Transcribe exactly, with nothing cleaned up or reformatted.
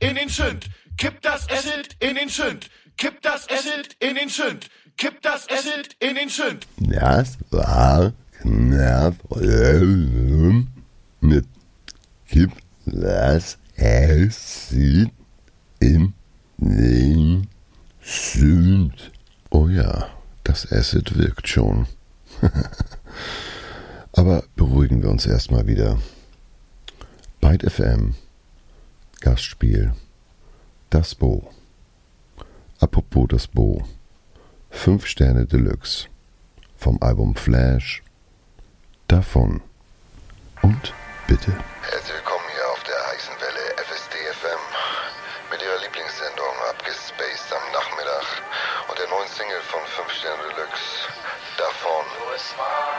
in den Sünd. Kipp das Acid in den Sünd. Kipp das Acid in den Sünd. Kipp das Acid in den Sünd. Das war knapp mit Kipp das Acid in den Sünd. Oh ja, das Acid wirkt schon. Aber beruhigen wir uns erstmal wieder. Byte F M, Gastspiel, das Bo. Apropos das Bo, fünf Sterne Deluxe, vom Album Flash, davon und bitte. Herzlich willkommen hier auf der heißen Welle F S D F M mit ihrer Lieblingssendung Abgespaced am Nachmittag und der neuen Single von fünf Sterne Deluxe, davon.